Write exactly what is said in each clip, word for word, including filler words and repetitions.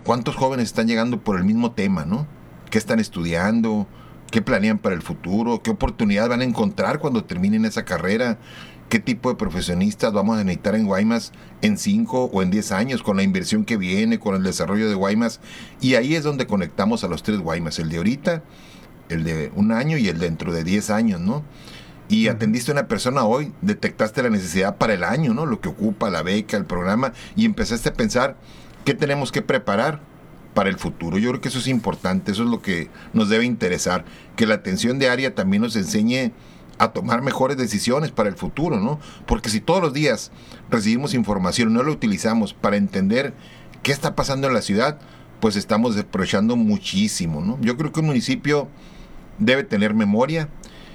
¿Cuántos jóvenes están llegando por el mismo tema, no? ¿Qué están estudiando? ¿Qué planean para el futuro? ¿Qué oportunidad van a encontrar cuando terminen esa carrera? ¿Qué tipo de profesionistas vamos a necesitar en Guaymas en cinco o en diez años con la inversión que viene, con el desarrollo de Guaymas? Y ahí es donde conectamos a los tres Guaymas, el de ahorita, el de un año y el dentro de diez años, ¿no? Y Ujú. atendiste a una persona hoy, detectaste la necesidad para el año, ¿no? Lo que ocupa, la beca, el programa, y empezaste a pensar qué tenemos que preparar para el futuro. Yo creo que eso es importante, eso es lo que nos debe interesar, que la atención diaria también nos enseñe a tomar mejores decisiones para el futuro, ¿no? Porque si todos los días recibimos información y no la utilizamos para entender qué está pasando en la ciudad, pues estamos desaprovechando muchísimo, ¿no? Yo creo que un municipio debe tener memoria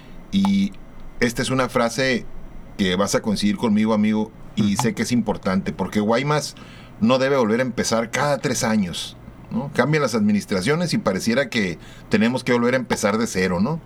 y esta es una frase que vas a coincidir conmigo, amigo, y sé que es importante, porque Guaymas no debe volver a empezar cada tres años, ¿no? Cambian las administraciones y pareciera que tenemos que volver a empezar de cero, ¿no?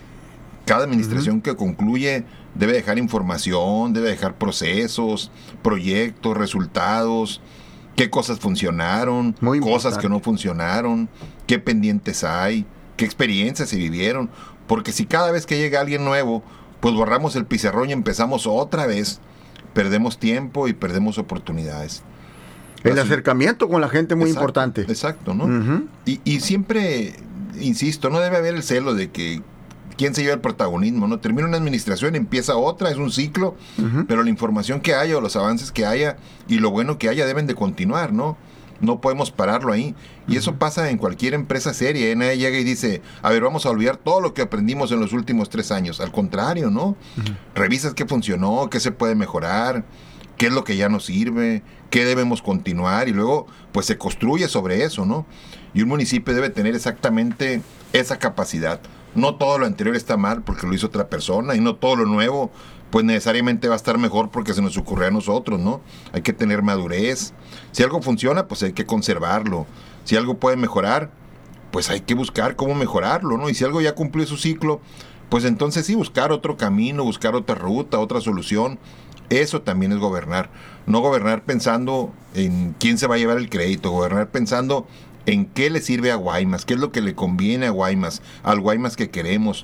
Cada Ujú. administración que concluye debe dejar información, debe dejar procesos, proyectos, resultados, qué cosas funcionaron, Muy cosas que no importante. funcionaron, qué pendientes hay, qué experiencias se vivieron. Porque si cada vez que llega alguien nuevo, pues borramos el pizarrón y empezamos otra vez, perdemos tiempo y perdemos oportunidades. La El ciudad, acercamiento con la gente muy exacto, importante. exacto, ¿no? Ujú. Y, y siempre, insisto, no debe haber el celo de que quién se lleva el protagonismo, ¿no? Termina una administración, empieza otra, es un ciclo, Ujú. pero la información que haya o los avances que haya y lo bueno que haya deben de continuar, ¿no? No podemos pararlo ahí. Y eso Ujú. pasa en cualquier empresa seria. ¿eh? Nadie llega y dice, a ver, vamos a olvidar todo lo que aprendimos en los últimos tres años. Al contrario, ¿no? Ujú. Revisas qué funcionó, qué se puede mejorar, qué es lo que ya no sirve, qué debemos continuar y luego pues se construye sobre eso, ¿no? Y un municipio debe tener exactamente esa capacidad. No todo lo anterior está mal porque lo hizo otra persona y no todo lo nuevo pues necesariamente va a estar mejor porque se nos ocurrió a nosotros, ¿no? Hay que tener madurez. Si algo funciona, pues hay que conservarlo. Si algo puede mejorar, pues hay que buscar cómo mejorarlo, ¿no? Y si algo ya cumplió su ciclo, pues entonces sí, buscar otro camino, buscar otra ruta, otra solución. Eso también es gobernar. No gobernar pensando en quién se va a llevar el crédito, gobernar pensando en qué le sirve a Guaymas, qué es lo que le conviene a Guaymas, al Guaymas que queremos.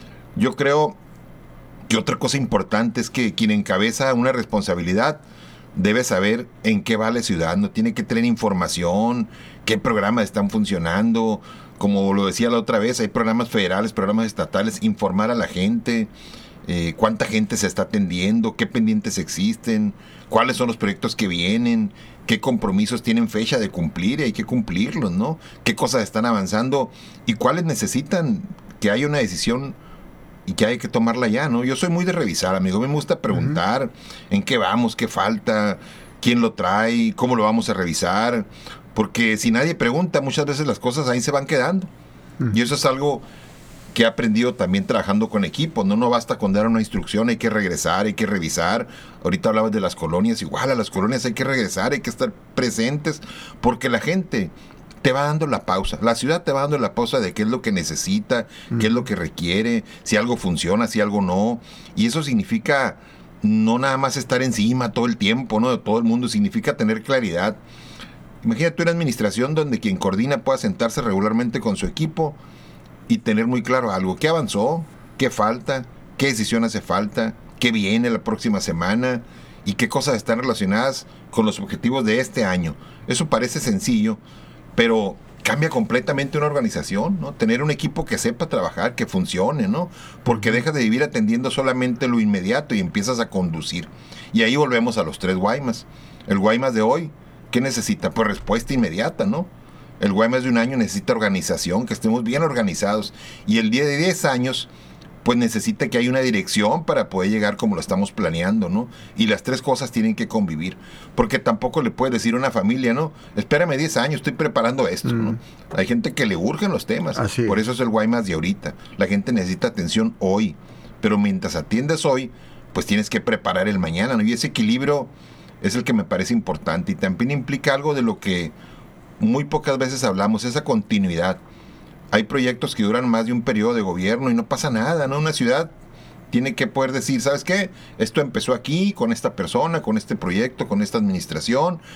Yo creo que otra cosa importante es que quien encabeza una responsabilidad debe saber en qué va la ciudad, no tiene que tener información, qué programas están funcionando, como lo decía la otra vez, hay programas federales, programas estatales, informar a la gente, eh, cuánta gente se está atendiendo, qué pendientes existen, cuáles son los proyectos que vienen, qué compromisos tienen fecha de cumplir y hay que cumplirlos, ¿no? Qué cosas están avanzando y cuáles necesitan que haya una decisión y que hay que tomarla ya, ¿no? Yo soy muy de revisar, amigo. Me gusta Ujú. preguntar en qué vamos, qué falta, quién lo trae, cómo lo vamos a revisar. Porque si nadie pregunta, muchas veces las cosas ahí se van quedando. Y Ujú. eso es algo que he aprendido también trabajando con equipos. No, no basta con dar una instrucción, hay que regresar, hay que revisar. Ahorita hablabas de las colonias, igual a las colonias hay que regresar, hay que estar presentes, porque la gente te va dando la pausa. La ciudad te va dando la pausa de qué es lo que necesita, qué es lo Ujú. que requiere, si algo funciona, si algo no. Y eso significa no nada más estar encima todo el tiempo, ¿no? De todo el mundo, significa tener claridad. Imagínate una administración donde quien coordina pueda sentarse regularmente con su equipo y tener muy claro algo, qué avanzó, qué falta, qué decisión hace falta, qué viene la próxima semana y qué cosas están relacionadas con los objetivos de este año. Eso parece sencillo, pero cambia completamente una organización, ¿no? Tener un equipo que sepa trabajar, que funcione, ¿no? Porque Ujú. dejas de vivir atendiendo solamente lo inmediato y empiezas a conducir. Y ahí volvemos a los tres Guaymas. El Guaymas de hoy, ¿qué necesita? Pues respuesta inmediata, ¿no? El Guaymas de un año necesita organización, que estemos bien organizados. Y el día de diez años, pues necesita que haya una dirección para poder llegar como lo estamos planeando, ¿no? Y las tres cosas tienen que convivir. Porque tampoco le puedes decir a una familia, ¿no? Espérame diez años, estoy preparando esto, ¿no? Mm. Hay gente que le urgen los temas. Así Por eso es. es el Guaymas de ahorita. La gente necesita atención hoy. Pero mientras atiendes hoy, pues tienes que preparar el mañana, ¿no? Y ese equilibrio es el que me parece importante. Y también implica algo de lo que muy pocas veces hablamos, esa continuidad. Hay proyectos que duran más de un periodo de gobierno y no pasa nada, ¿no? Una ciudad tiene que poder decir, ¿sabes qué? Esto empezó aquí, con esta persona, con este proyecto, con esta administración,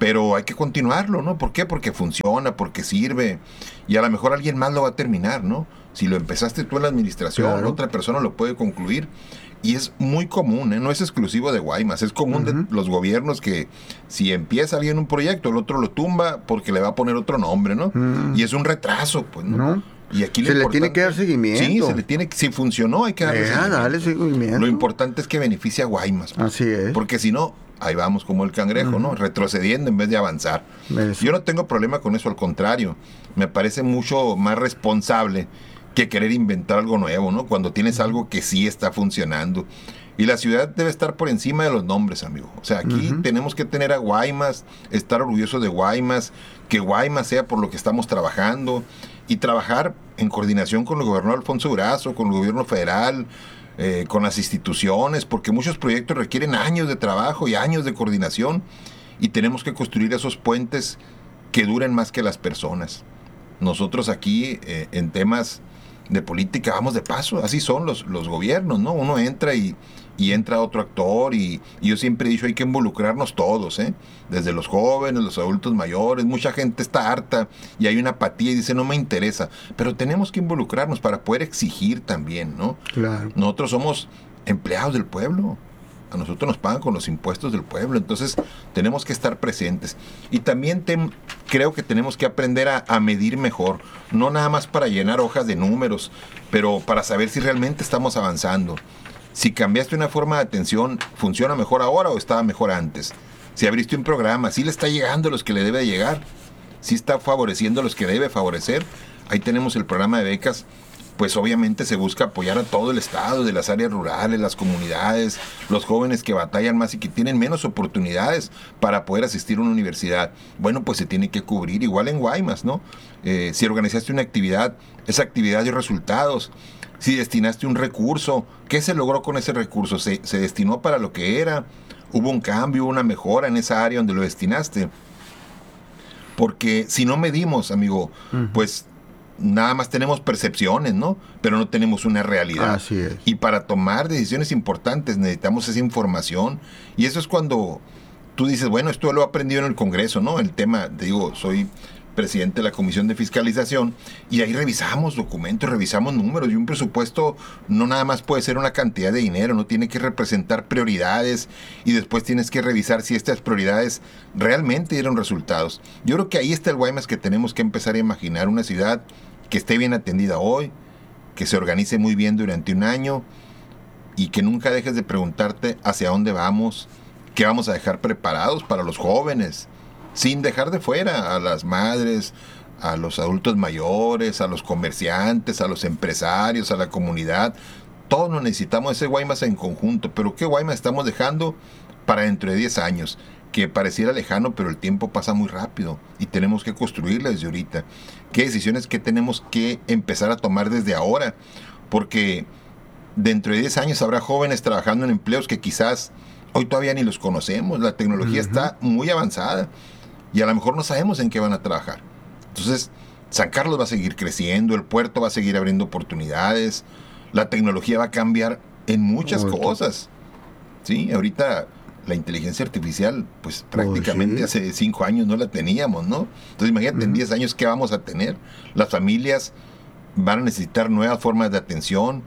pero hay que continuarlo, ¿no? ¿Por qué? Porque funciona, porque sirve, y a lo mejor alguien más lo va a terminar, ¿no? Si lo empezaste tú en la administración, claro, otra persona lo puede concluir. Y es muy común, ¿eh? No es exclusivo de Guaymas, es común uh-huh. de los gobiernos que si empieza alguien un proyecto, el otro lo tumba porque le va a poner otro nombre, ¿no? Uh-huh. Y es un retraso, pues, ¿no? ¿No? Y aquí se le tiene que dar seguimiento. Sí, se le tiene que, si funcionó hay que darle, Deja, seguimiento. darle seguimiento. Lo importante es que beneficie a Guaymas. Pues, así es. Porque si no, ahí vamos como el cangrejo, uh-huh. ¿no? Retrocediendo en vez de avanzar. Eso. Yo no tengo problema con eso, al contrario. Me parece mucho más responsable que querer inventar algo nuevo, ¿no? Cuando tienes algo que sí está funcionando. Y la ciudad debe estar por encima de los nombres, amigo. O sea, aquí uh-huh. tenemos que tener a Guaymas, estar orgullosos de Guaymas, que Guaymas sea por lo que estamos trabajando y trabajar en coordinación con el gobernador Alfonso Durazo, con el gobierno federal, eh, con las instituciones, porque muchos proyectos requieren años de trabajo y años de coordinación y tenemos que construir esos puentes que duren más que las personas. Nosotros aquí, eh, en temas de política, vamos de paso, así son los, los gobiernos, ¿no? Uno entra y, y entra otro actor y, y yo siempre he dicho, hay que involucrarnos todos, ¿eh? Desde los jóvenes, los adultos mayores, mucha gente está harta y hay una apatía y dice, no me interesa, pero tenemos que involucrarnos para poder exigir también, ¿no? Claro. Nosotros somos empleados del pueblo. A nosotros nos pagan con los impuestos del pueblo, entonces tenemos que estar presentes. Y también te, creo que tenemos que aprender a, a medir mejor, no nada más para llenar hojas de números, pero para saber si realmente estamos avanzando. Si cambiaste una forma de atención, ¿funciona mejor ahora o estaba mejor antes? Si abriste un programa, ¿sí le está llegando a los que le debe llegar? ¿Sí está favoreciendo a los que debe favorecer? Ahí tenemos el programa de becas. Pues obviamente se busca apoyar a todo el estado, de las áreas rurales, las comunidades, los jóvenes que batallan más y que tienen menos oportunidades para poder asistir a una universidad. Bueno, pues se tiene que cubrir, igual en Guaymas, ¿no? Eh, si organizaste una actividad, esa actividad dio resultados. Si destinaste un recurso, ¿qué se logró con ese recurso? ¿Se, se destinó para lo que era? ¿Hubo un cambio, una mejora en esa área donde lo destinaste? Porque si no medimos, amigo, uh-huh. pues nada más tenemos percepciones, ¿no? Pero no tenemos una realidad. Así es. Y para tomar decisiones importantes necesitamos esa información. Y eso es cuando tú dices, bueno, esto lo he aprendido en el Congreso, ¿no? El tema, te digo, soy presidente de la Comisión de Fiscalización y ahí revisamos documentos, revisamos números y un presupuesto no nada más puede ser una cantidad de dinero, no tiene que representar prioridades y después tienes que revisar si estas prioridades realmente dieron resultados. Yo creo que ahí está el Guaymas que tenemos que empezar a imaginar, una ciudad que esté bien atendida hoy, que se organice muy bien durante un año y que nunca dejes de preguntarte hacia dónde vamos, qué vamos a dejar preparados para los jóvenes, sin dejar de fuera a las madres, a los adultos mayores, a los comerciantes, a los empresarios, a la comunidad. Todos nos necesitamos ese Guaymas en conjunto, pero ¿qué Guaymas estamos dejando para dentro de diez años? Que pareciera lejano, pero el tiempo pasa muy rápido y tenemos que construirla desde ahorita. ¿Qué decisiones que tenemos que empezar a tomar desde ahora? Porque dentro de diez años habrá jóvenes trabajando en empleos que quizás hoy todavía ni los conocemos. La tecnología uh-huh. está muy avanzada y a lo mejor no sabemos en qué van a trabajar. Entonces, San Carlos va a seguir creciendo, el puerto va a seguir abriendo oportunidades, la tecnología va a cambiar en muchas Mucho. cosas. Sí, ahorita la inteligencia artificial, pues prácticamente oh, sí. hace cinco años no la teníamos, ¿no? Entonces imagínate uh-huh. en diez años qué vamos a tener. Las familias van a necesitar nuevas formas de atención.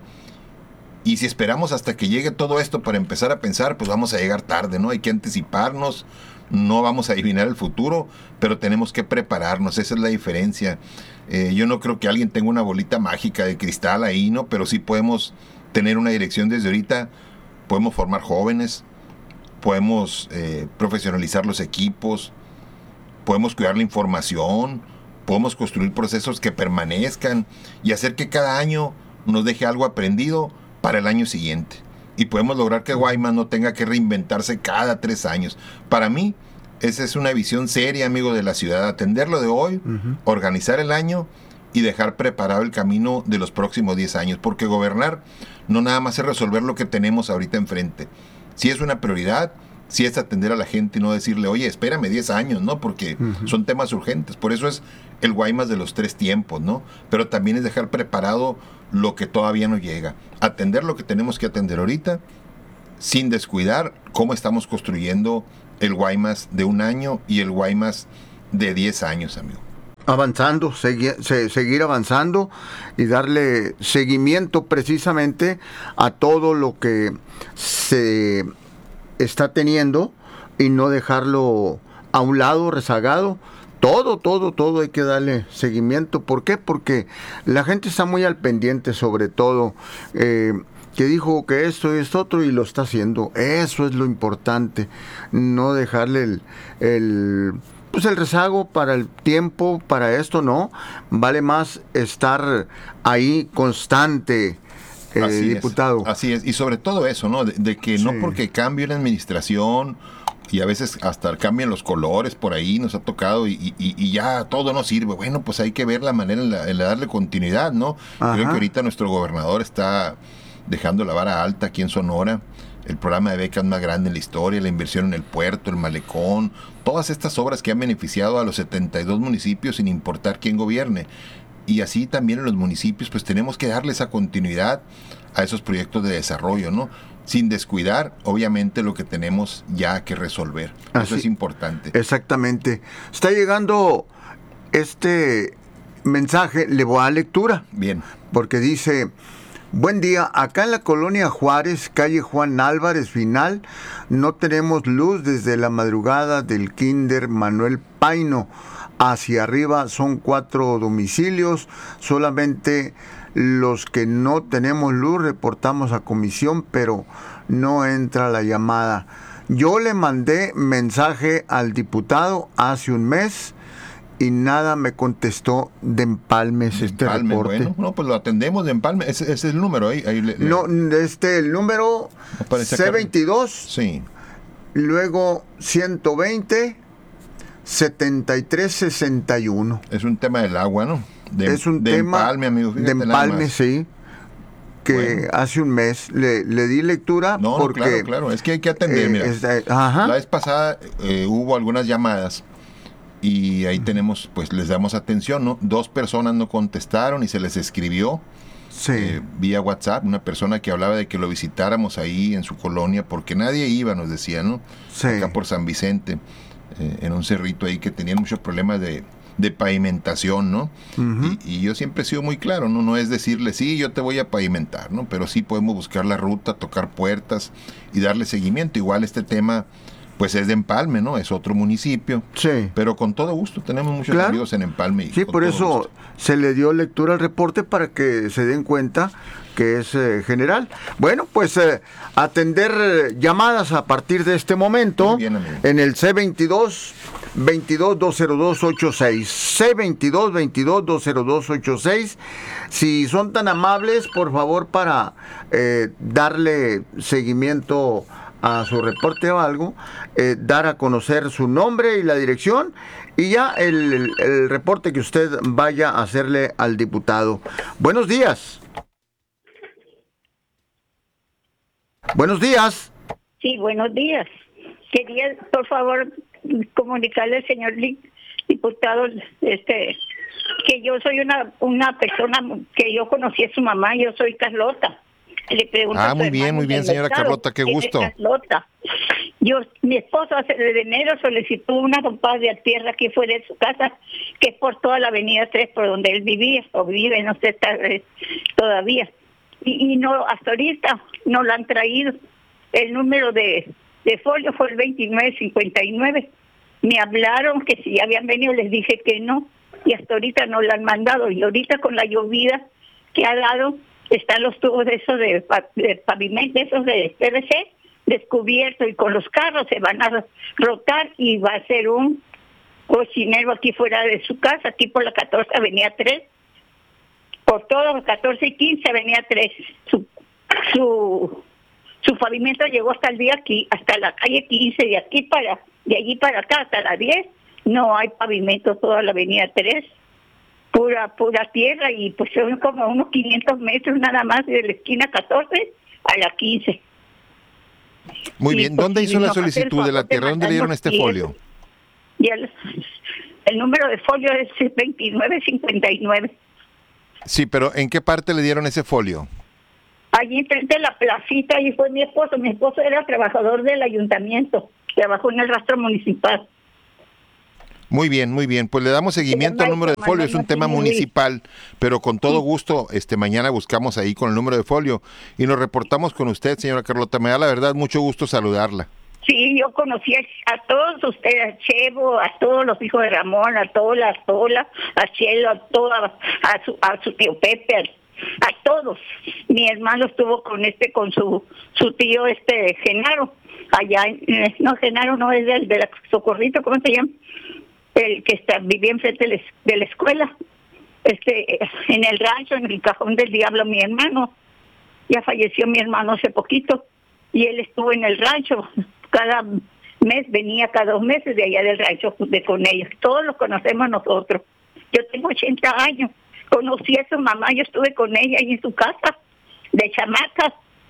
Y si esperamos hasta que llegue todo esto para empezar a pensar, pues vamos a llegar tarde, ¿no? Hay que anticiparnos, no vamos a adivinar el futuro, pero tenemos que prepararnos, esa es la diferencia. Eh, yo no creo que alguien tenga una bolita mágica de cristal ahí, ¿no? Pero sí podemos tener una dirección desde ahorita, podemos formar jóvenes, podemos eh, profesionalizar los equipos, podemos cuidar la información, podemos construir procesos que permanezcan y hacer que cada año nos deje algo aprendido para el año siguiente. Y podemos lograr que Guaymas no tenga que reinventarse cada tres años. Para mí, esa es una visión seria, amigo, de la ciudad. Atender lo de hoy, uh-huh. organizar el año y dejar preparado el camino de los próximos diez años. Porque gobernar no nada más es resolver lo que tenemos ahorita enfrente. Si es una prioridad, si es atender a la gente y no decirle, oye, espérame diez años, ¿no? Porque uh-huh. son temas urgentes. Por eso es el Guaymas de los tres tiempos, ¿no? Pero también es dejar preparado lo que todavía no llega. Atender lo que tenemos que atender ahorita, sin descuidar cómo estamos construyendo el Guaymas de un año y el Guaymas de diez años, amigo. Avanzando, segui- se- seguir avanzando y darle seguimiento precisamente a todo lo que se está teniendo y no dejarlo a un lado, rezagado. Todo, todo, todo hay que darle seguimiento. ¿Por qué? Porque la gente está muy al pendiente, sobre todo, eh, que dijo que esto y esto otro y lo está haciendo. Eso es lo importante. No dejarle el, el, pues el rezago para el tiempo, para esto, no. Vale más estar ahí constante. Eh, Así diputado. Es, así es, y sobre todo eso, ¿no? De, de que Sí. no porque cambie la administración y a veces hasta cambian los colores por ahí, nos ha tocado y, y, y ya todo no sirve. Bueno, pues hay que ver la manera en, la, en la darle continuidad, ¿no? Ajá. Creo que ahorita nuestro gobernador está dejando la vara alta aquí en Sonora. El programa de becas más grande en la historia, la inversión en el puerto, el malecón, todas estas obras que han beneficiado a los setenta y dos municipios sin importar quién gobierne. Y así también en los municipios, pues tenemos que darle esa continuidad a esos proyectos de desarrollo, ¿no? Sin descuidar, obviamente, lo que tenemos ya que resolver. Así, eso es importante. Exactamente. Está llegando este mensaje, le voy a dar lectura. Bien. Porque dice: buen día, acá en la colonia Juárez, calle Juan Álvarez Final, no tenemos luz desde la madrugada del Kinder Manuel Paino. Hacia arriba son cuatro domicilios, solamente los que no tenemos luz reportamos a comisión, pero no entra la llamada. Yo le mandé mensaje al diputado hace un mes y nada me contestó de Empalmes de este Empalme, reporte. Bueno, no, pues lo atendemos de Empalme, ese, ese es el número ahí. ahí le, le... No, este, el número C veintidós, sí. Luego ciento veinte, setenta y tres sesenta y uno. Es un tema del agua, ¿no? De, es un de tema empalme, amigo. de empalme, sí. Que bueno, hace un mes le, le di lectura. No, porque, no, claro, claro. Es que hay que atender. Eh, mira, es, ajá. La vez pasada eh, hubo algunas llamadas y ahí tenemos, pues les damos atención, ¿no? Dos personas no contestaron y se les escribió. Sí. Eh, vía WhatsApp, una persona que hablaba de que lo visitáramos ahí en su colonia, porque nadie iba, nos decía, ¿no? Sí. Acá por San Vicente, eh, en un cerrito ahí que tenían muchos problemas de, de pavimentación, ¿no? Uh-huh. y, y yo siempre he sido muy claro, ¿no? No es decirle, sí, yo te voy a pavimentar, ¿no? Pero sí podemos buscar la ruta, tocar puertas y darle seguimiento. Igual este tema, pues es de Empalme, ¿no? Es otro municipio. Sí. Pero con todo gusto, tenemos muchos claro. amigos en Empalme. Y sí, por eso gusto. Se le dio lectura al reporte para que se den cuenta que es eh, general. Bueno, pues eh, atender eh, llamadas a partir de este momento bien, en el C veintidós, veintidós, dos cero dos, ochenta y seis. C veintidós, veintidós, dos cero dos, ochenta y seis. Si son tan amables, por favor, para eh, darle seguimiento a su reporte o algo, eh, dar a conocer su nombre y la dirección y ya el, el, el reporte que usted vaya a hacerle al diputado. Buenos días. Buenos días. Sí, buenos días. Quería, por favor, comunicarle al señor diputado este, que yo soy una, una persona que yo conocí a su mamá, yo soy Carlota. Le pregunto ah, muy bien, muy bien, señora estado, Carlota, qué gusto. Carlota. Yo, mi esposo hace de enero solicitó una pompada de tierra que fue de su casa, que es por toda la avenida tres, por donde él vivía, o vive, no sé, está, eh, todavía. Y, y no, hasta ahorita no lo han traído. El número de, de folio fue el veintinueve cincuenta y nueve. Me hablaron que si habían venido, les dije que no, y hasta ahorita no lo han mandado. Y ahorita con la llovida que ha dado, están los tubos de esos de, de pavimento, esos de P V C, descubiertos, y con los carros se van a rotar y va a ser un cocinero aquí fuera de su casa, aquí por la catorce avenida tres, por todos los catorce y quince avenida tres. Su, su, su pavimento llegó hasta el día aquí, hasta la calle quince, de aquí para, de allí para acá hasta la diez, no hay pavimento toda la avenida tres. Pura, pura tierra, y pues son como unos quinientos metros nada más de la esquina catorce a la quince. Muy y bien, ¿dónde hizo la solicitud de la tierra? ¿Dónde le dieron este folio? Y el, el número de folio es veintinueve cincuenta y nueve. Sí, pero ¿en qué parte le dieron ese folio? Allí frente a la placita, y fue mi esposo. Mi esposo era trabajador del ayuntamiento. trabajó en el rastro municipal. Muy bien, muy bien. Pues le damos seguimiento al número de folio. Es un tema municipal, pero con todo gusto, este mañana buscamos ahí con el número de folio y nos reportamos con usted, señora Carlota. Me da la verdad mucho gusto saludarla. Sí, yo conocí a, a todos ustedes, a Chevo, a todos los hijos de Ramón, a todas las Tola, a Chelo, a toda, a su, a su tío Pepe, a, a todos. Mi hermano estuvo con este, con su, su tío este Genaro, allá, en, no Genaro no es del de la Socorrito, ¿cómo se llama? El que está vivía enfrente de, de la escuela, este, en el rancho, en el Cajón del Diablo, mi hermano. Ya falleció mi hermano hace poquito y él estuvo en el rancho. Cada mes venía cada dos meses de allá del rancho de con ellos. Todos los conocemos nosotros. Yo tengo ochenta años. Conocí a su mamá, yo estuve con ella ahí en su casa, de chamacas.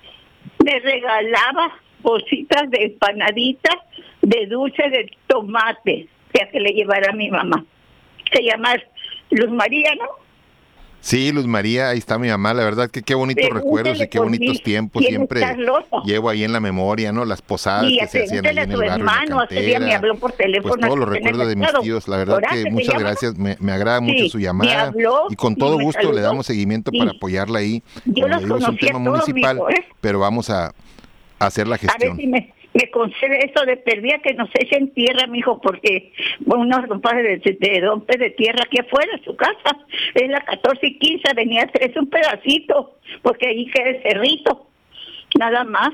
Me regalaba bolsitas de empanaditas, de dulce de tomate, ya que le llevara a mi mamá. Se llama Luz María, ¿no? Sí, Luz María, ahí está mi mamá, la verdad que qué bonitos recuerdos y qué bonitos tiempos siempre llevo ahí en la memoria, ¿no? Las posadas que se hacían ahí en el barrio, hermano, en la cantera, me habló por teléfono, pues todos los recuerdos de mis tíos, la verdad que muchas gracias, me, me agrada mucho sí, su llamada y con todo gusto saludó. Le damos seguimiento sí. para apoyarla ahí. Yo los digo, es un tema municipal, mijo, ¿eh? pero vamos a, a hacer la gestión. A ver si me, me concede eso de perdida que nos echen tierra, mijo, porque bueno, unos compadres de, de, de dompe de tierra aquí afuera, en su casa, es la catorce y quince, venía a traerse un pedacito, porque ahí queda el cerrito, nada más.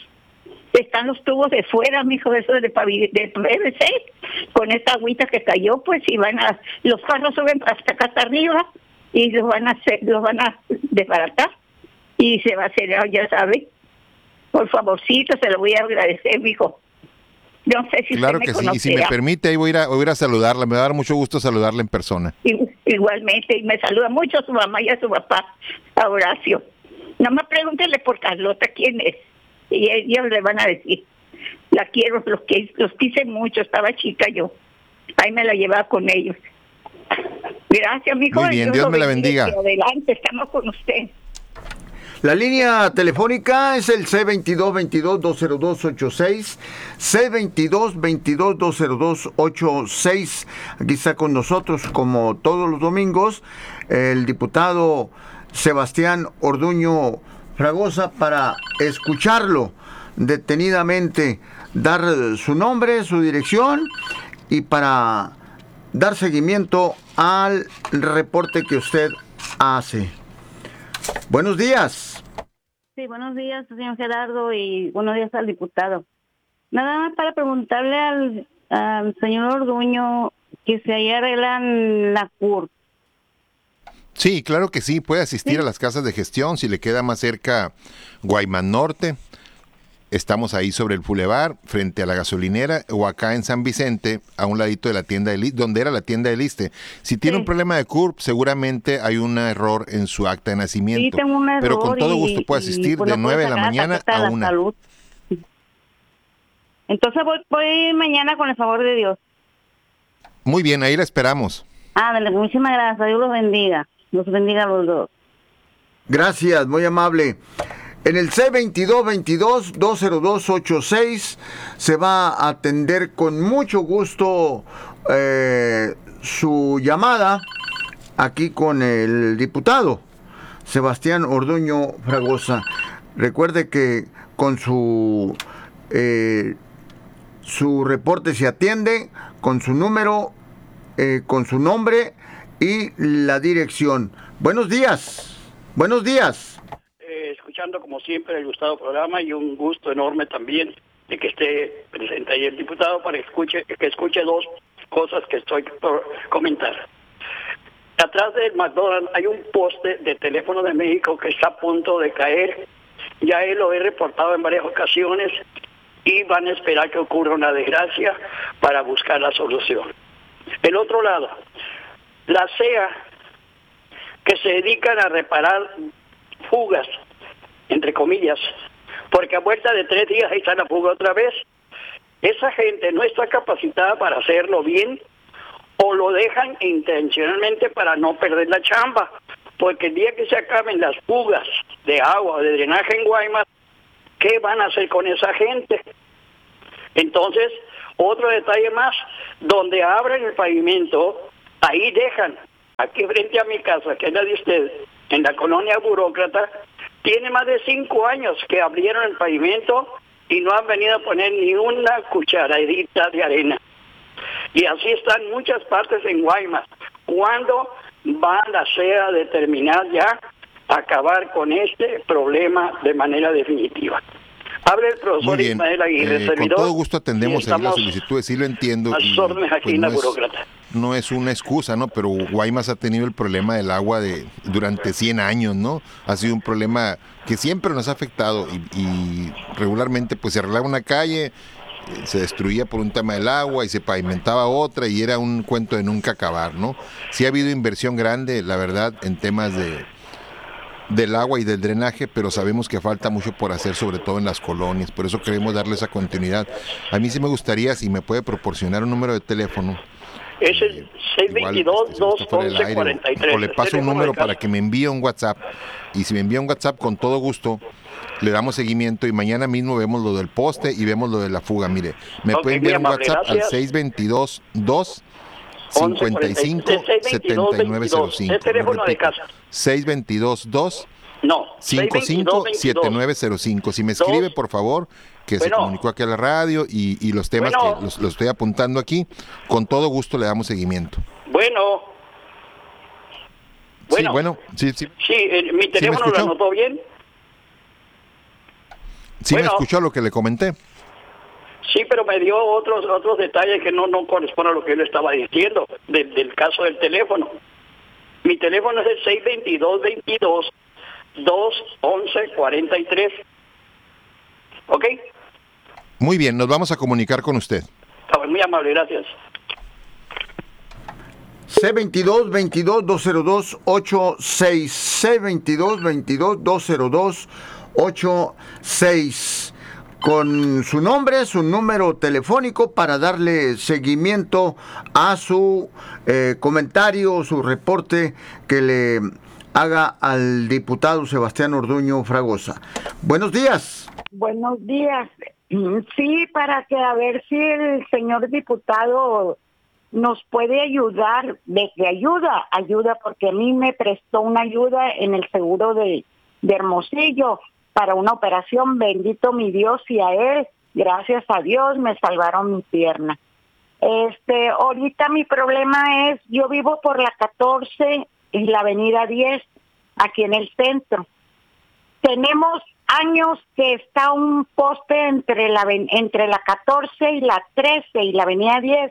Están los tubos de fuera, mijo, eso de, de P V C, con esta agüita que cayó, pues, y van a, los carros suben hasta acá hasta arriba, y los van a hacer, los van a desbaratar, y se va a hacer, ya sabe. Por favorcito, se lo voy a agradecer, mijo. No sé si claro que sí, y si me permite, ahí voy a, ir a, voy a ir a saludarla. Me va a dar mucho gusto saludarla en persona. Igualmente, y me saluda mucho a su mamá y a su papá, a Horacio. Nomás pregúntele por Carlota quién es, y ellos le van a decir. La quiero, los que los quise mucho, estaba chica yo. Ahí me la llevaba con ellos. Gracias, mijo. Muy bien, Dios me la bendiga. Adelante, estamos con usted. La línea telefónica es el C veintidós veintidós dos cero dos ochenta y seis, C veintidós veintidós dos cero dos ochenta y seis. Aquí está con nosotros, como todos los domingos, el diputado Sebastián Orduño Fragosa para escucharlo detenidamente, dar su nombre, su dirección y para dar seguimiento al reporte que usted hace. Buenos días. Sí, buenos días, señor Gerardo, y buenos días al diputado. Nada más para preguntarle al, al señor Orduño que si ahí arreglan la C U R. Sí, claro que sí, puede asistir ¿Sí? a las casas de gestión, si le queda más cerca Guaymas Norte. Estamos ahí sobre el Boulevard, frente a la gasolinera, o acá en San Vicente, a un ladito de la tienda del ISSSTE, donde era la tienda del ISSSTE. Si tiene sí. un problema de C U R P, seguramente hay un error en su acta de nacimiento. Sí, tengo un error, pero con todo gusto puede asistir y, pues, de nueve de la mañana a una. Salud. Entonces voy, voy mañana con el favor de Dios. Muy bien, ahí la esperamos. Ah, muchísimas gracias, Dios los bendiga. Los bendiga a los dos. Gracias, muy amable. En el C veintidós veintidós dos cero dos ochenta y seis se va a atender con mucho gusto eh, su llamada aquí con el diputado Sebastián Orduño Fragosa. Recuerde que con su eh, su reporte se atiende con su número, eh, con su nombre y la dirección. Buenos días. Buenos días. Escuchando como siempre el gustado programa y un gusto enorme también de que esté presente ahí el diputado para escuche, que escuche dos cosas que estoy por comentar. Atrás del McDonald's hay un poste de Teléfono de México que está a punto de caer. Ya él lo he reportado en varias ocasiones y van a esperar que ocurra una desgracia para buscar la solución. El otro lado, la C E A, que se dedican a reparar fugas, entre comillas, porque a vuelta de tres días ahí está la fuga otra vez. Esa gente no está capacitada para hacerlo bien o lo dejan intencionalmente para no perder la chamba, porque el día que se acaben las fugas de agua o de drenaje en Guaymas, ¿qué van a hacer con esa gente? Entonces, otro detalle más, donde abren el pavimento, ahí dejan, aquí frente a mi casa, que es la de ustedes, en la colonia Burócrata, tiene más de cinco años que abrieron el pavimento y no han venido a poner ni una cucharadita de arena. Y así están muchas partes en Guaymas. ¿Cuándo van a ser a determinar ya acabar con este problema de manera definitiva? Habla el profesor Ismael Aguirre, eh, servidor. Con todo gusto atendemos ahí las solicitudes, sí lo entiendo. Y, órdenes aquí pues, en la no, es, Burócrata. no es una excusa, ¿no? Pero Guaymas ha tenido el problema del agua de durante cien años, ¿no? Ha sido un problema que siempre nos ha afectado y, y regularmente pues se arreglaba una calle, se destruía por un tema del agua y se pavimentaba otra y era un cuento de nunca acabar, ¿no? Sí ha habido inversión grande, la verdad, en temas de del agua y del drenaje, pero sabemos que falta mucho por hacer, sobre todo en las colonias, por eso queremos darle esa continuidad. A mí sí me gustaría, si me puede proporcionar un número de teléfono. Es el seis veintidós, dos once, cuarenta y tres. O le paso un número para que me envíe un WhatsApp, y si me envía un WhatsApp, con todo gusto, le damos seguimiento y mañana mismo vemos lo del poste y vemos lo de la fuga. Mire, me okay, puede enviar un WhatsApp gracias. al seis veintidós, dos cincuenta y cinco, setenta y nueve cero cinco. Es teléfono de casa. seis veintidós, dos No, cincuenta y cinco, setenta y nueve cero cinco. Si me escribe, por favor, que bueno, se comunicó aquí a la radio y, y los temas bueno, que los, los estoy apuntando aquí, con todo gusto le damos seguimiento. Bueno. Bueno. Sí, bueno, sí, sí. Sí, eh, mi teléfono ¿Sí lo anotó bien? Sí, bueno, me escuchó lo que le comenté. Sí, pero me dio otros otros detalles que no, no corresponden a lo que yo le estaba diciendo de, del caso del teléfono. Mi teléfono es el seis veintidós, veintidós, dos once, cuarenta y tres. ¿Ok? Muy bien, nos vamos a comunicar con usted. Muy amable, gracias. C veintidós, veintidós, dos cero dos, ochenta y seis. C veintidós, veintidós, dos cero dos, ochenta y seis. Con su nombre, su número telefónico para darle seguimiento a su eh, comentario, su reporte que le haga al diputado Sebastián Orduño Fragosa. Buenos días. Buenos días. Sí, para que a ver si el señor diputado nos puede ayudar, de que ayuda, ayuda, porque a mí me prestó una ayuda en el seguro de, de Hermosillo para una operación, bendito mi Dios, y a él, gracias a Dios, me salvaron mi pierna. Este, ahorita mi problema es, yo vivo por la catorce y la avenida diez, aquí en el centro. Tenemos años que está un poste entre la entre la catorce y la trece y la avenida diez,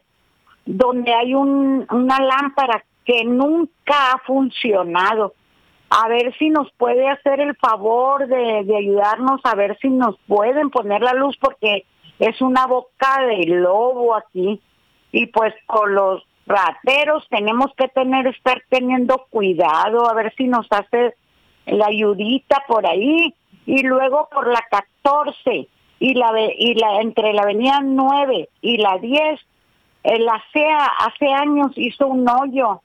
donde hay un, una lámpara que nunca ha funcionado. A ver si nos puede hacer el favor de, de ayudarnos, a ver si nos pueden poner la luz, porque es una boca de lobo aquí. Y pues con los rateros tenemos que tener estar teniendo cuidado, a ver si nos hace la ayudita por ahí. Y luego por la catorce y la y la entre la avenida nueve y la diez, la C E A hace años hizo un hoyo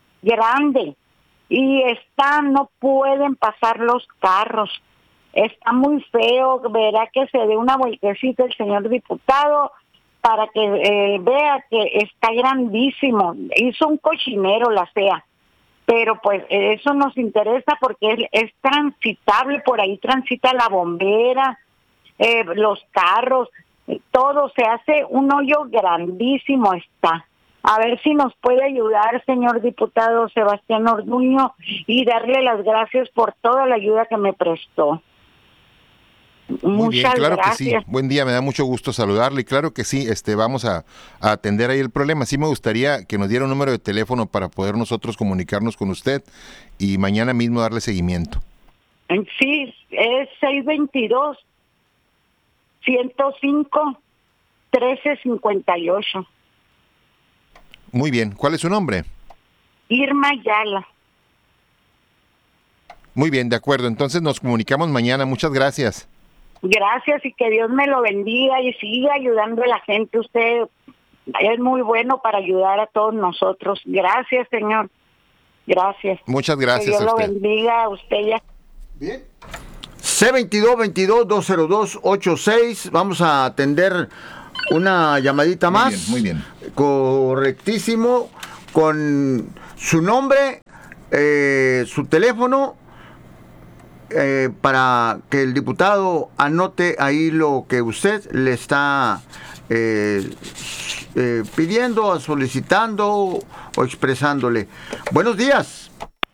grande y está, no pueden pasar los carros. Está muy feo, verá que se dé una vueltecita el señor diputado para que eh, vea que está grandísimo. Hizo un cochinero la C E A, pero pues eso nos interesa porque es, es transitable, por ahí transita la bombera, eh, los carros, todo, se hace un hoyo grandísimo está. A ver si nos puede ayudar, señor diputado Sebastián Orduño, y darle las gracias por toda la ayuda que me prestó. Muy Muchas bien, claro gracias. que sí. Buen día, me da mucho gusto saludarle. Y claro que sí, este, vamos a, a atender ahí el problema. Sí me gustaría que nos diera un número de teléfono para poder nosotros comunicarnos con usted y mañana mismo darle seguimiento. Sí, es seis veintidós, ciento cinco, trece cincuenta y ocho. Muy bien, ¿cuál es su nombre? Irma Ayala. Muy bien, de acuerdo. Entonces nos comunicamos mañana. Muchas gracias. Gracias y que Dios me lo bendiga y siga ayudando a la gente. Usted es muy bueno para ayudar a todos nosotros. Gracias, señor. Gracias. Muchas gracias. Que Dios a lo usted. bendiga a usted ya. Bien. C veintidós, veintidós, dos cero dos, ochenta y seis. Vamos a atender una llamadita Muy más. bien, muy bien. Correctísimo. Con su nombre, eh, su teléfono, eh, para que el diputado anote ahí lo que usted le está eh, eh, pidiendo, solicitando o expresándole. Buenos días.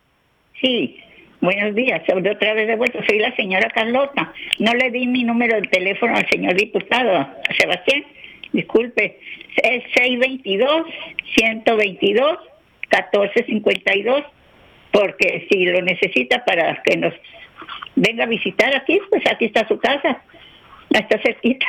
Sí, buenos días. Sobre otra vez de vuelta, soy la señora Carlota. No le di mi número de teléfono al señor diputado, Sebastián. Disculpe, es seis dos dos, uno dos dos, uno cuatro cinco dos, porque si lo necesita para que nos venga a visitar aquí, pues aquí está su casa, está cerquita.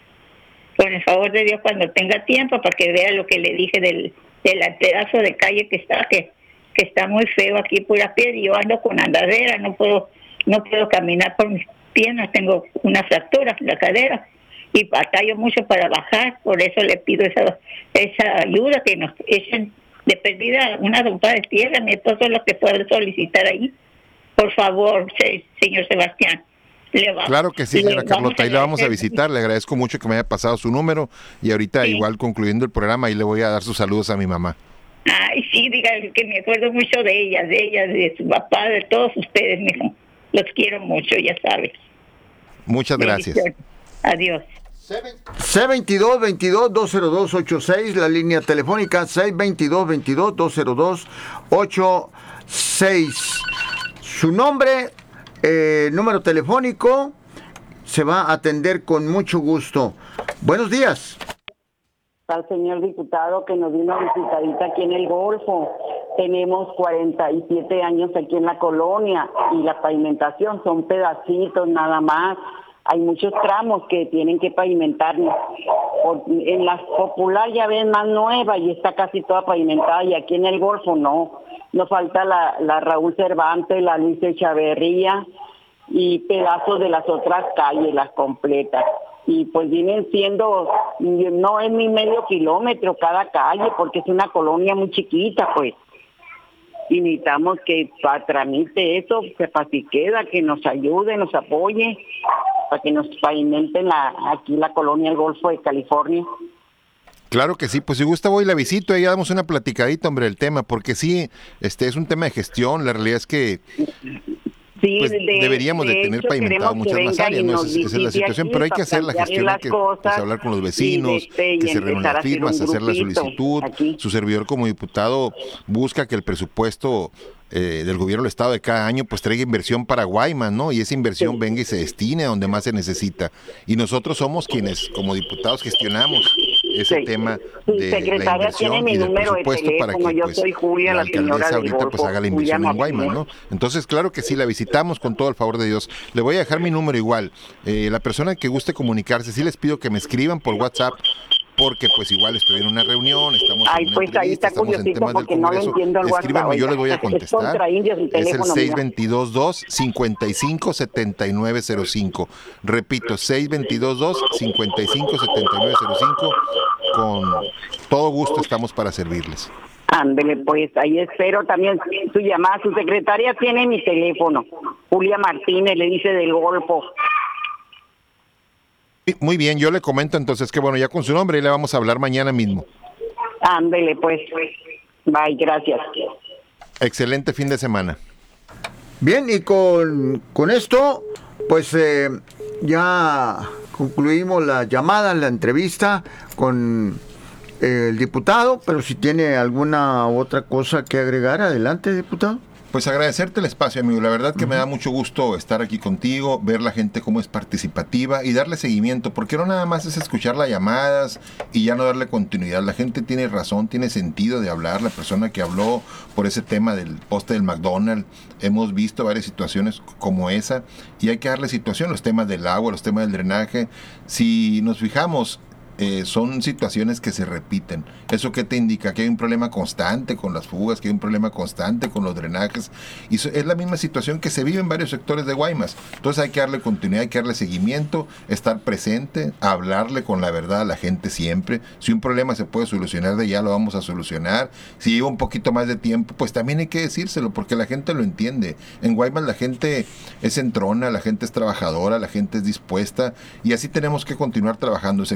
Con el favor de Dios, cuando tenga tiempo, para que vea lo que le dije del, del pedazo de calle que está, que, que está muy feo aquí, pura piedra, y yo ando con andadera, no puedo, no puedo caminar por mis piernas, tengo una fractura en la cadera, y batallo mucho para bajar, por eso le pido esa esa ayuda, que nos echen de perdida una dompa de tierra. Mi esposo es lo que puede solicitar ahí. Por favor, se, señor Sebastián. Le va, Claro que sí, señora Carlota, ahí la vamos a agradecer. visitar, le agradezco mucho que me haya pasado su número y ahorita Sí. igual concluyendo el programa ahí le voy a dar sus saludos a mi mamá. Ay, sí, dígale que me acuerdo mucho de ella, de ella, de su papá, de todos ustedes, mijo. Los quiero mucho, ya sabes. Muchas gracias. Bendiciones. Adiós. C veintidós veintidós dos cero dos ochenta y seis, la línea telefónica seis veintidós veintidós dos cero dos ochenta y seis. Su nombre, eh, número telefónico, se va a atender con mucho gusto. Buenos días. Al señor diputado que nos dio una visitadita aquí en el Golfo. Tenemos cuarenta y siete años aquí en la colonia y la pavimentación son pedacitos nada más. Hay muchos tramos que tienen que pavimentarnos. Por- En la popular ya ven más nueva y está casi toda pavimentada, y aquí en el Golfo no. Nos falta la, la Raúl Cervantes, la Luis Echavarría y pedazos de las otras calles, las completas. Y pues vienen siendo, no es ni medio kilómetro cada calle, porque es una colonia muy chiquita, pues. Y necesitamos que para tramite eso, que para si queda, que nos ayude, nos apoye, para que nos pavimenten la, aquí la colonia El Golfo de California. Claro que sí, pues si gusta voy y la visito y ya damos una platicadita, hombre, del tema, porque sí, este es un tema de gestión, la realidad es que Sí, pues de- deberíamos de, de tener hecho, pavimentado queremos que muchas más venga áreas, y ¿no? nos Esa, es- esa es la visite situación, aquí pero hay que para hacer la plantearle gestión, hay las que pues, cosas hablar con los y, vecinos, este, y que se reúnan empezar a las hacer firmas, un hacer la grupito solicitud. aquí. Su servidor como diputado busca que el presupuesto eh, del gobierno del estado de cada año pues traiga inversión para Guaymas, ¿no? Y esa inversión Sí. venga y se destine a donde más se necesita. Y nosotros somos quienes como diputados gestionamos ese Sí. tema Sí, de la secretaria, inversión tiene mi y del número de presupuesto para teléfono. que Yo pues soy Julia, la la señora alcaldesa del ahorita pues Golfo, haga la Julia inversión en Guaymas, Martínez. ¿no? Entonces, claro que sí, la visitamos con todo el favor de Dios. Le voy a dejar mi número igual. Eh, la persona que guste comunicarse, sí les pido que me escriban por WhatsApp, porque pues igual estoy en una reunión, estamos Ay, en una pues ahí entrevista, está estamos en curiosito temas del porque no le Congreso. entiendo el WhatsApp. Escríbanme, yo les voy a oiga. Es contestar. contra indios el Es el teléfono, seis mira. dos dos, cinco cinco, siete nueve cero cinco. Repito, seis dos dos, cinco cinco, siete nueve cero cinco. Con todo gusto estamos para servirles. Ándele, pues ahí espero también su llamada. Su secretaria tiene mi teléfono. Julia Martínez, le dice del Golfo. Muy bien, yo le comento entonces que bueno, ya con su nombre y le vamos a hablar mañana mismo. Ándele, pues. Bye, gracias. Excelente fin de semana. Bien, y con, con esto, pues eh, ya concluimos la llamada, la entrevista con eh, el diputado, pero si tiene alguna otra cosa que agregar, adelante, diputado. Pues agradecerte el espacio, amigo. La verdad que uh-huh. me da mucho gusto estar aquí contigo, ver la gente cómo es participativa y darle seguimiento, porque no nada más es escuchar las llamadas y ya no darle continuidad. La gente tiene razón, tiene sentido de hablar. La persona que habló por ese tema del poste del McDonald's, hemos visto varias situaciones como esa y hay que darle situación, los temas del agua, los temas del drenaje. Si nos fijamos, Eh, son situaciones que se repiten. ¿Eso qué te indica? Que hay un problema constante con las fugas, que hay un problema constante con los drenajes, y so, es la misma situación que se vive en varios sectores de Guaymas. Entonces hay que darle continuidad, hay que darle seguimiento, estar presente, hablarle con la verdad a la gente siempre. Si un problema se puede solucionar de ya, lo vamos a solucionar. Si lleva un poquito más de tiempo, pues también hay que decírselo, porque la gente lo entiende. En Guaymas la gente es entrona, la gente es trabajadora, la gente es dispuesta, y así tenemos que continuar trabajando cerquita de la gente.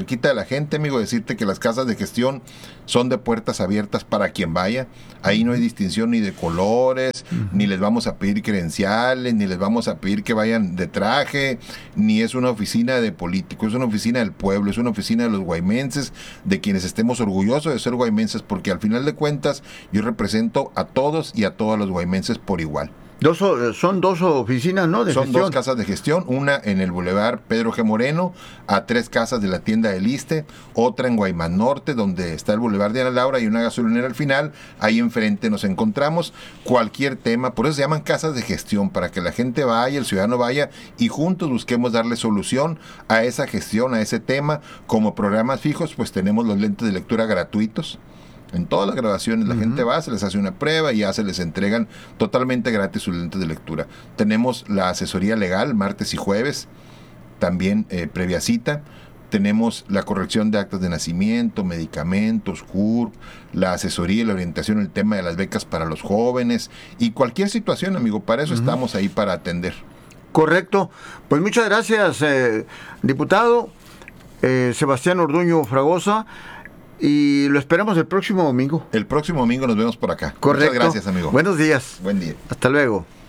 gente, amigo, decirte que las casas de gestión son de puertas abiertas para quien vaya. Ahí no hay distinción ni de colores, uh-huh. ni les vamos a pedir credenciales, ni les vamos a pedir que vayan de traje, ni es una oficina de políticos, es una oficina del pueblo, es una oficina de los guaymenses, de quienes estemos orgullosos de ser guaymenses, porque al final de cuentas yo represento a todos y a todos los guaymenses por igual. Dos, son dos oficinas, ¿no? De son gestión. dos casas de gestión, una en el Boulevard Pedro G. Moreno, a tres casas de la tienda del Iste, otra en Guaymas Norte, donde está el Boulevard de Ana Laura y una gasolinera al final. Ahí enfrente nos encontramos. Cualquier tema, por eso se llaman casas de gestión, para que la gente vaya, el ciudadano vaya y juntos busquemos darle solución a esa gestión, a ese tema. Como programas fijos, pues tenemos los lentes de lectura gratuitos. En todas las grabaciones la uh-huh. gente va, se les hace una prueba y ya se les entregan totalmente gratis sus lentes de lectura. Tenemos la asesoría legal martes y jueves, también eh, previa cita. Tenemos la corrección de actas de nacimiento, medicamentos, C U R P, la asesoría y la orientación en el tema de las becas para los jóvenes y cualquier situación, amigo. Para eso uh-huh. estamos ahí, para atender. Correcto. Pues muchas gracias, eh, diputado eh, Sebastián Orduño Fragoso. Y lo esperamos el próximo domingo. El próximo domingo nos vemos por acá. Correcto. Muchas gracias, amigo. Buenos días. Buen día. Hasta luego.